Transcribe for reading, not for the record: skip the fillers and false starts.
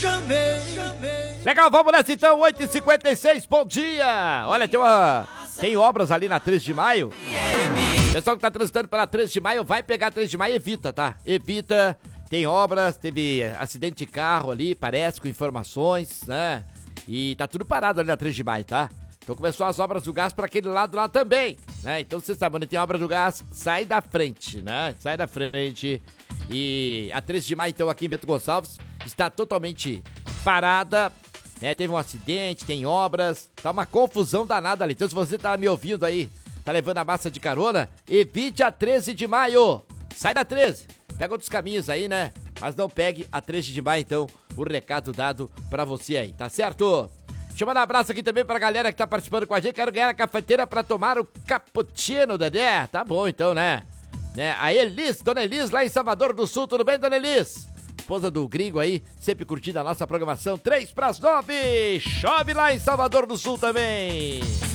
Legal, vamos nessa então, 8h56, bom dia. Olha, tem obras ali na 13 de maio. Pessoal que tá transitando pela 13 de maio, vai pegar a 13 de maio, evita, tá? Evita, tem obras, teve acidente de carro ali, parece, com informações, né? E tá tudo parado ali na 13 de maio, tá? Então começou as obras do gás para aquele lado lá também, né? Então você sabe, onde tem obra do gás, sai da frente, né? Sai da frente. E a 13 de maio, então, aqui em Bento Gonçalves, está totalmente parada, né? Teve um acidente, tem obras, tá uma confusão danada ali. Então se você tá me ouvindo aí, tá levando a massa de carona, evite a 13 de maio. Sai da 13, pega outros caminhos aí, né? Mas não pegue a 13 de maio, então, o recado dado pra você aí, tá certo? Deixa eu mandar um abraço aqui também pra galera que tá participando com a gente. Quero ganhar a cafeteira pra tomar o cappuccino, Dedé. Tá bom então, né? A Elis, dona Elis, lá em Salvador do Sul. Tudo bem, dona Elis? Esposa do gringo aí, sempre curtindo a nossa programação. 8:55. Chove lá em Salvador do Sul também.